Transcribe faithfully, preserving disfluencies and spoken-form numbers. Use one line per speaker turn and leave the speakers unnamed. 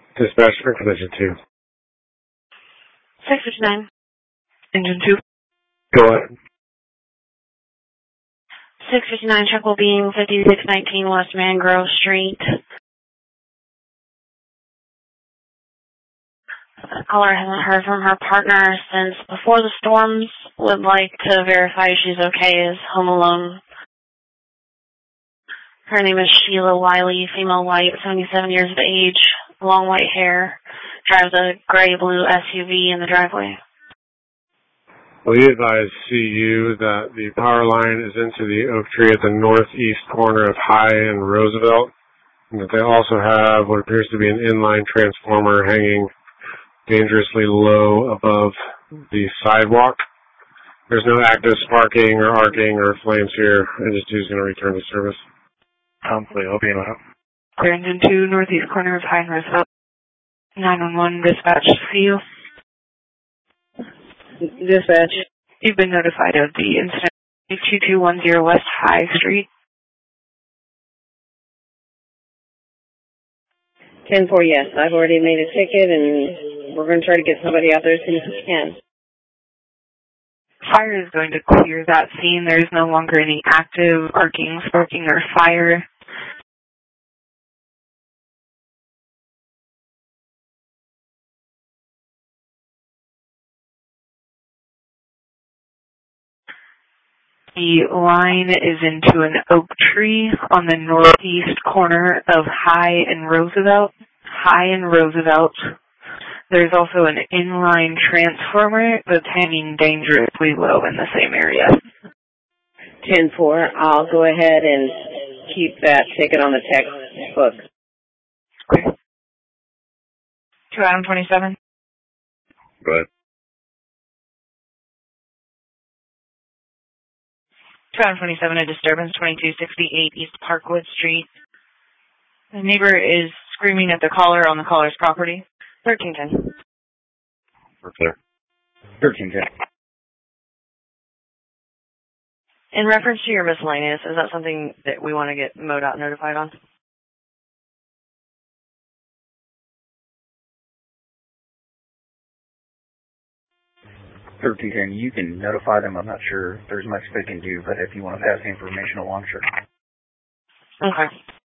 Dispatch for collision two.
six fifty-nine.
Engine two.
Go ahead.
six fifty-nine Chuckle Beam, fifty-six nineteen West Mangrove Street. Caller hasn't heard from her partner since before the storms. Would like to verify she's okay, is home alone. Her name is Sheila Wiley, female white, seventy-seven years of age, long white hair, drives a gray-blue S U V in the driveway.
We advise C U that the power line is into the oak tree at the northeast corner of High and Roosevelt, and that they also have what appears to be an inline transformer hanging dangerously low above the sidewalk. There's no active sparking or arcing or flames here. Engine two is going to return to service.
Complete. I'll be in out.
Clear Engine two, northeast corner of High and Roosevelt. nine one one, dispatch to C U.
Dispatch.
You've been notified of the incident. two two one zero West High Street.
ten four, yes. I've already made a ticket, and we're going to try to get somebody out there as soon as we can.
Fire is going to clear that scene. There's no longer any active arcing, sparking, or fire. The line is into an oak tree on the northeast corner of High and Roosevelt. High and Roosevelt. There's also an inline transformer that's hanging dangerously low in the same area.
ten four, I'll go ahead and keep that ticket on the textbook.
Okay. two Adam twenty-seven.
Go ahead.
two Adam twenty-seven, a disturbance, twenty-two sixty-eight East Parkwood Street. The neighbor is screaming at the caller on the caller's property. thirteen ten.
We're clear. thirteen ten.
In reference to your miscellaneous, is that something that we want to get MoDOT notified on?
thirteen ten, you can notify them. I'm not sure if there's much they can do, but if you want to pass the information along, sure.
Okay.